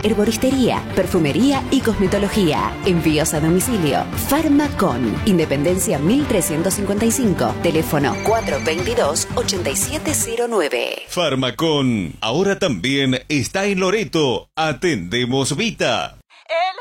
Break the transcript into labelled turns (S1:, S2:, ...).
S1: herboristería, perfumería y cosmetología. Envíos a domicilio. Farmacon, Independencia 1355, teléfono 422-8709.
S2: Farmacon, ahora también está en Loreto. Atendemos Vita.